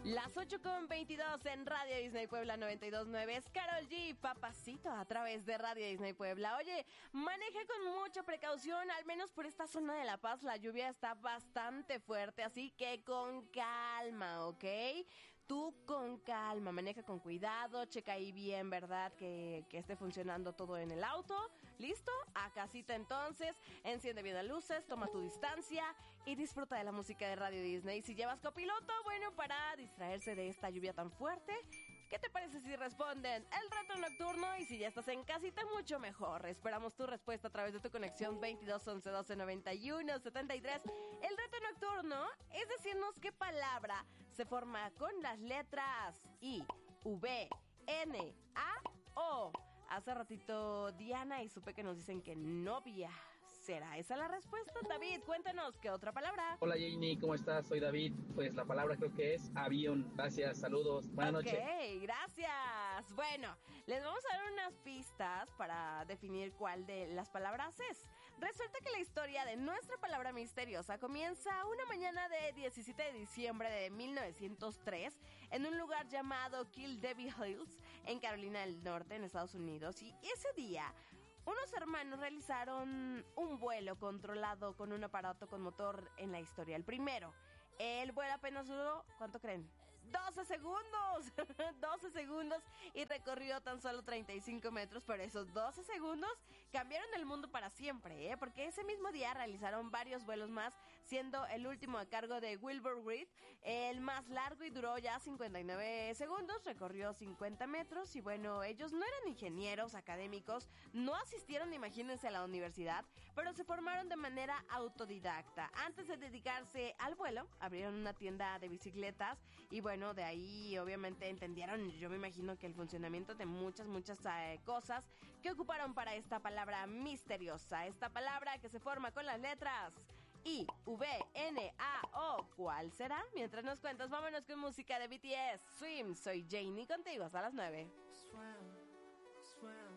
Las 8:22 en Radio Disney Puebla 92.9 es Karol G, Papacito, a través de Radio Disney Puebla. Oye, maneja con mucha precaución, al menos por esta zona de La Paz la lluvia está bastante fuerte, así que con calma, ¿ok? Tú con calma, maneja con cuidado, checa ahí bien, ¿verdad? Que esté funcionando todo en el auto. ¿Listo? A casita entonces, enciende bien las luces, toma tu distancia y disfruta de la música de Radio Disney. Si llevas copiloto, bueno, para distraerse de esta lluvia tan fuerte, ¿qué te parece si responden el reto nocturno? Y si ya estás en casita, mucho mejor. Esperamos tu respuesta a través de tu conexión 22 11 12 91 73. El reto nocturno es decirnos qué palabra se forma con las letras I, V, N, A, O. Hace ratito Diana y supe que nos dicen que novia. ¿Será esa la respuesta? David, cuéntanos, ¿qué otra palabra? Hola Janie, ¿cómo estás? Soy David. Pues la palabra creo que es avión. Gracias, saludos, buenas noches. Ok, gracias. Bueno, les vamos a dar unas pistas para definir cuál de las palabras es. Resulta que la historia de nuestra palabra misteriosa comienza una mañana de 17 de diciembre de 1903 en un lugar llamado Kill Devil Hills, en Carolina del Norte, en Estados Unidos. Y ese día, unos hermanos realizaron un vuelo controlado con un aparato con motor en la historia. El primero, el vuelo apenas duró, ¿cuánto creen? 12 segundos, 12 segundos y recorrió tan solo 35 metros, pero esos 12 segundos cambiaron el mundo para siempre, porque ese mismo día realizaron varios vuelos más, siendo el último a cargo de Wilbur Reed, el más largo y duró ya 59 segundos, recorrió 50 metros y bueno, ellos no eran ingenieros académicos, no asistieron, imagínense, a la universidad, pero se formaron de manera autodidacta. Antes de dedicarse al vuelo, abrieron una tienda de bicicletas y bueno, de ahí obviamente entendieron, yo me imagino que el funcionamiento de muchas cosas que ocuparon para esta palabra misteriosa, esta palabra que se forma con las letras I, V, N, A, O. ¿Cuál será? Mientras nos cuentas, vámonos con música de BTS. Swim, soy Janie contigo hasta las 9. Swim, swim.